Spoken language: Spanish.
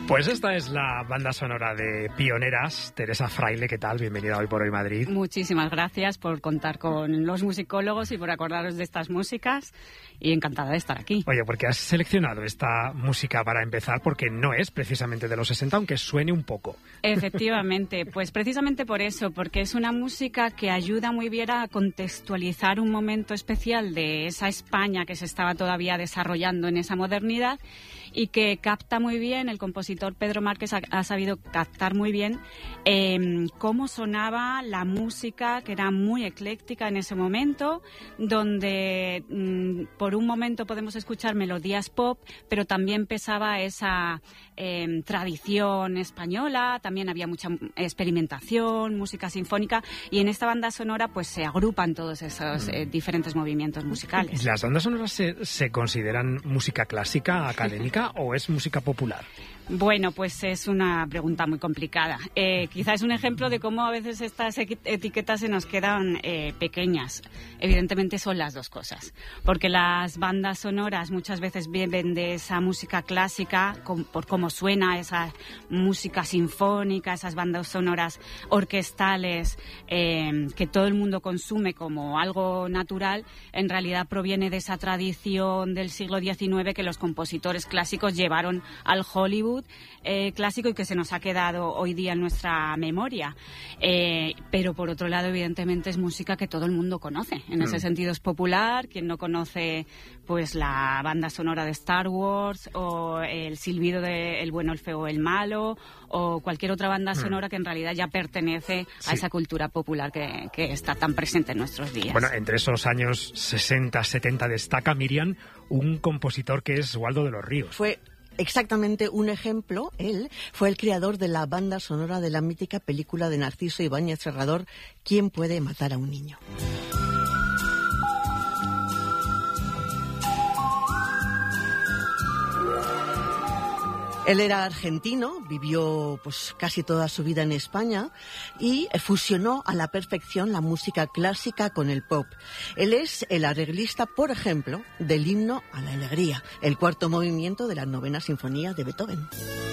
Pues esta es la banda sonora de Pioneras. Teresa Fraile, ¿qué tal? Bienvenida a Hoy por Hoy Madrid. Muchísimas gracias por contar con los musicólogos y por acordaros de estas músicas, y encantada de estar aquí. Oye, ¿por qué has seleccionado esta música para empezar? Porque no es precisamente de los 60, aunque suene un poco. Efectivamente, pues precisamente por eso, porque es una música que ayuda muy bien a contextualizar un momento especial de esa España que se estaba todavía desarrollando en esa modernidad, y que capta muy bien, el compositor Pedro Márquez ha sabido captar muy bien cómo sonaba la música, que era muy ecléctica en ese momento, donde por un momento podemos escuchar melodías pop, pero también pesaba esa tradición española, también había mucha experimentación, música sinfónica, y en esta banda sonora pues se agrupan todos esos diferentes movimientos musicales. ¿Las bandas sonoras se consideran música clásica, académica, o es música popular? Bueno, pues es una pregunta muy complicada. Quizá es un ejemplo de cómo a veces estas etiquetas se nos quedan pequeñas. Evidentemente son las dos cosas, porque las bandas sonoras muchas veces viven de esa música clásica, por cómo suena esa música sinfónica, esas bandas sonoras orquestales que todo el mundo consume como algo natural. En realidad proviene de esa tradición del siglo XIX que los compositores clásicos llevaron al Hollywood clásico y que se nos ha quedado hoy día en nuestra memoria. Pero por otro lado, evidentemente es música que todo el mundo conoce. En ese sentido es popular. Quien no conoce pues la banda sonora de Star Wars, o el silbido de El bueno, el feo, el malo, o cualquier otra banda sonora que en realidad ya pertenece a esa cultura popular que está tan presente en nuestros días. Bueno, entre esos años 60, 70 destaca, Miriam, un compositor que es Waldo de los Ríos. Fue exactamente un ejemplo. Él fue el creador de la banda sonora de la mítica película de Narciso Ibáñez Serrador, ¿Quién puede matar a un niño? Él era argentino, vivió pues casi toda su vida en España y fusionó a la perfección la música clásica con el pop. Él es el arreglista, por ejemplo, del Himno a la Alegría, el cuarto movimiento de la 9ª Sinfonía de Beethoven.